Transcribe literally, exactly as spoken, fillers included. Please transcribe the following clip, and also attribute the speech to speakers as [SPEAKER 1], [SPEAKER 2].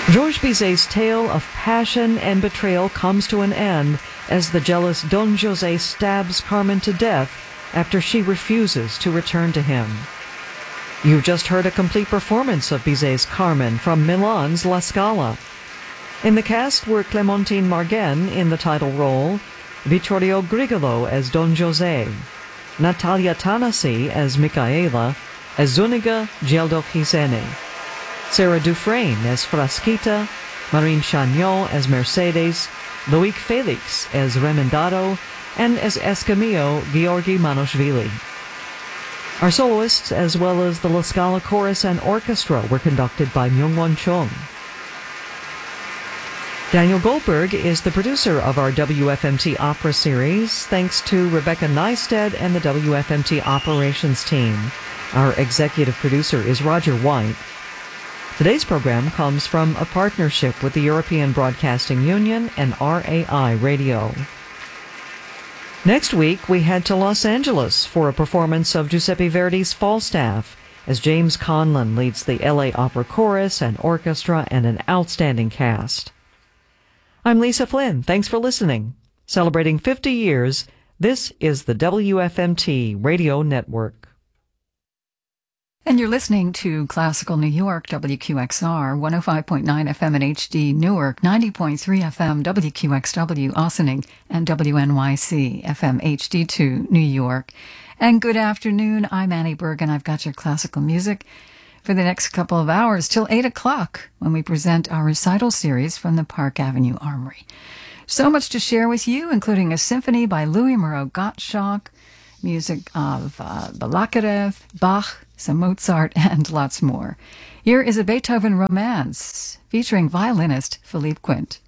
[SPEAKER 1] Georges Bizet's tale of passion and betrayal comes to an end as the jealous Don José stabs Carmen to death after she refuses to return to him. You've just heard a complete performance of Bizet's Carmen from Milan's La Scala. In the cast were Clementine Margen in the title role, Vittorio Grigolo as Don José, Natalia Tanasi as Micaela, as Zuniga Geldo Gizene, Sarah Dufresne as Frasquita, Marine Chagnon as Mercedes, Loic Felix as Remendado, and as Escamillo, Georgi Manoshvili. Our soloists, as well as the La Scala Chorus and Orchestra, were conducted by Myung-Won Chung. Daniel Goldberg is the producer of our W F M T Opera series, thanks to Rebecca Neisted and the W F M T Operations team. Our executive producer is Roger White. Today's program comes from a partnership with the European Broadcasting Union and R A I Radio. Next week, we head to Los Angeles for a performance of Giuseppe Verdi's Falstaff, as James Conlon leads the L A Opera Chorus and Orchestra and an outstanding cast. I'm Lisa Flynn. Thanks for listening. Celebrating fifty years, this is the W F M T Radio Network.
[SPEAKER 2] And you're listening to Classical New York, W Q X R, one oh five point nine F M at H D Newark, ninety point three F M W Q X W Ossining, and W N Y C F M H D two New York. And good afternoon, I'm Annie Berg, and I've got your classical music for the next couple of hours till eight o'clock when we present our recital series from the Park Avenue Armory. So much to share with you, including a symphony by Louis Moreau Gottschalk, music of uh, Balakirev, Bach, some Mozart, and lots more. Here is a Beethoven romance featuring violinist Philippe Quint.